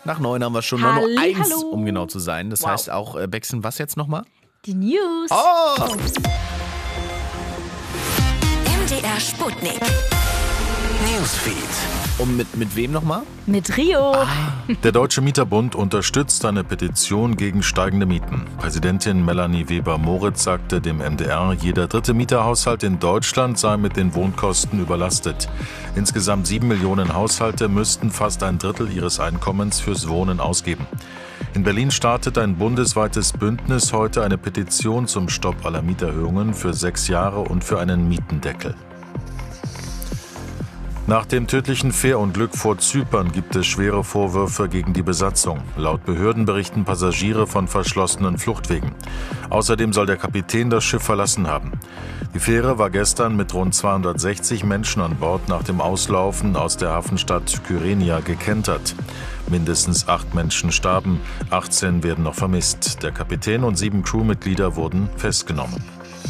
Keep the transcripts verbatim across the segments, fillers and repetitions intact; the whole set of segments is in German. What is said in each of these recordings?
Nach neun haben wir schon Halli, neun Uhr eins, hallo. um genau zu sein. Das Wow. heißt auch, äh, Bexen, was jetzt nochmal? Die News. Oh! M D R Sputnik. Newsfeed. Und mit, mit wem nochmal? Mit Rio. Der Deutsche Mieterbund unterstützt eine Petition gegen steigende Mieten. Präsidentin Melanie Weber-Moritz sagte dem M D R, jeder dritte Mieterhaushalt in Deutschland sei mit den Wohnkosten überlastet. Insgesamt sieben Millionen Haushalte müssten fast ein Drittel ihres Einkommens fürs Wohnen ausgeben. In Berlin startet ein bundesweites Bündnis heute eine Petition zum Stopp aller Mieterhöhungen für sechs Jahre und für einen Mietendeckel. Nach dem tödlichen Fährunglück vor Zypern gibt es schwere Vorwürfe gegen die Besatzung. Laut Behörden berichten Passagiere von verschlossenen Fluchtwegen. Außerdem soll der Kapitän das Schiff verlassen haben. Die Fähre war gestern mit rund zweihundertsechzig Menschen an Bord nach dem Auslaufen aus der Hafenstadt Kyrenia gekentert. Mindestens acht Menschen starben, achtzehn werden noch vermisst. Der Kapitän und sieben Crewmitglieder wurden festgenommen.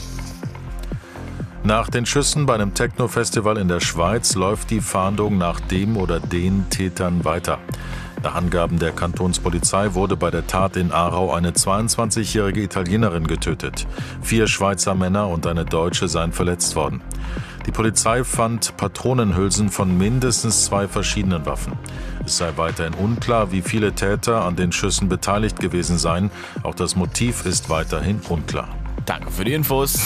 Nach den Schüssen bei einem Techno-Festival in der Schweiz läuft die Fahndung nach dem oder den Tätern weiter. Nach Angaben der Kantonspolizei wurde bei der Tat in Aarau eine zweiundzwanzigjährige Italienerin getötet. Vier Schweizer Männer und eine Deutsche seien verletzt worden. Die Polizei fand Patronenhülsen von mindestens zwei verschiedenen Waffen. Es sei weiterhin unklar, wie viele Täter an den Schüssen beteiligt gewesen seien. Auch das Motiv ist weiterhin unklar. Danke für die Infos.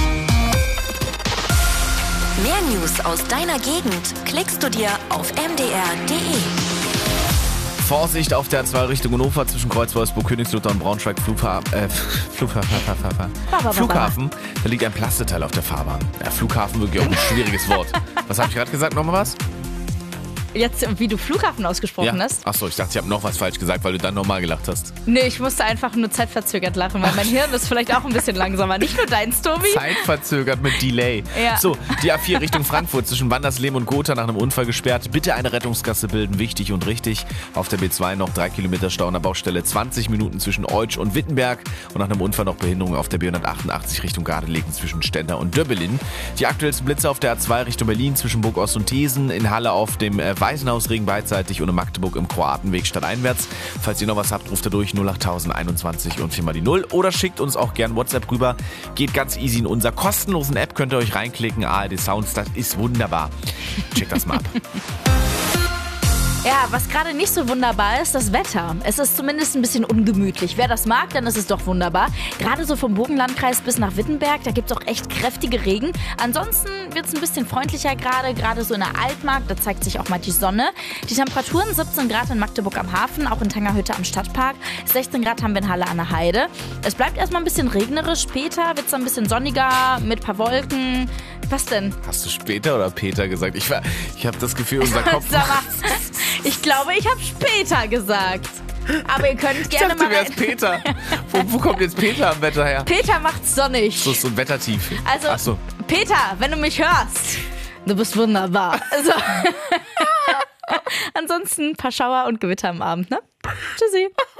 Mehr News aus deiner Gegend klickst du dir auf m d r punkt d e. Vorsicht auf der A zwei Richtung Hannover zwischen Kreuz Wolfsburg, Königslutter und Braunschweig Flughafen. Äh, Flughafen. Flughafen. Da liegt ein Plasteteil auf der Fahrbahn. Ja, Flughafen wirklich auch ein schwieriges Wort. Was habe ich gerade gesagt? Nochmal was? Jetzt, wie du Flughafen ausgesprochen Ja. hast. Achso, ich dachte, ich habe noch was falsch gesagt, weil du dann nochmal gelacht hast. Nee, ich musste einfach nur zeitverzögert lachen, weil mein Hirn ist vielleicht auch ein bisschen langsamer. Nicht nur deins, Tobi. Zeitverzögert mit Delay. Ja. So, die A vier Richtung Frankfurt zwischen Wandersleben und Gotha nach einem Unfall gesperrt. Bitte eine Rettungsgasse bilden, wichtig und richtig. Auf der B zwei noch drei Kilometer Stau an der Baustelle, zwanzig Minuten zwischen Eutsch und Wittenberg. Und nach einem Unfall noch Behinderung auf der B hundertachtundachtzig Richtung Gardelegen zwischen Stender und Döbbelin. Die aktuellsten Blitze auf der A zwei Richtung Berlin zwischen Burg Ost und Thesen. In Halle auf dem äh, Waisenhausring beidseitig und in Magdeburg im Kroatenweg stadteinwärts. Falls ihr noch was habt, ruft ihr durch null acht tausend einundzwanzig und vier mal die null oder schickt uns auch gern WhatsApp rüber. Geht ganz easy in unserer kostenlosen App, könnt ihr euch reinklicken. A R D Sounds, das ist wunderbar. Checkt das mal ab. Ja, was gerade nicht so wunderbar ist, das Wetter. Es ist zumindest ein bisschen ungemütlich. Wer das mag, dann ist es doch wunderbar. Gerade so vom Burgenlandkreis bis nach Wittenberg, da gibt es auch echt kräftige Regen. Ansonsten wird es ein bisschen freundlicher gerade, gerade so in der Altmark, da zeigt sich auch mal die Sonne. Die Temperaturen siebzehn Grad in Magdeburg am Hafen, auch in Tangerhütte am Stadtpark. sechzehn Grad haben wir in Halle an der Heide. Es bleibt erstmal ein bisschen regnerisch, später wird es ein bisschen sonniger mit ein paar Wolken. Was denn? Hast du später oder Peter gesagt? Ich, war- ich habe das Gefühl, unser Kopf... Sag mal, ich glaube, ich habe später gesagt. Aber ihr könnt Ich gerne dachte, mal wer ist rein- Peter? Wo, wo kommt jetzt Peter am Wetter her? Peter macht's sonnig. So ist so ein Wettertief. Also, Ach so. Peter, wenn du mich hörst, du bist wunderbar. Also, ansonsten ein paar Schauer und Gewitter am Abend, ne? Tschüssi.